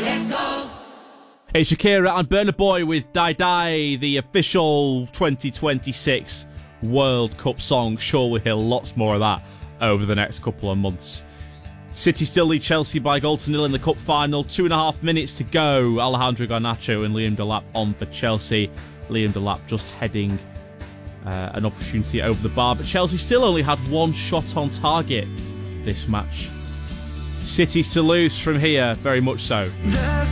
It's Shakira and Burna Boy with Die Die, the official 2026 World Cup song. Sure, we'll hear lots more of that over the next couple of months. City still lead Chelsea by 1-0 in the cup final. 2.5 minutes to go. Alejandro Garnacho and Liam Delap on for Chelsea. Liam Delap just heading an opportunity over the bar, but Chelsea still only had one shot on target this match. City to lose from here, very much so.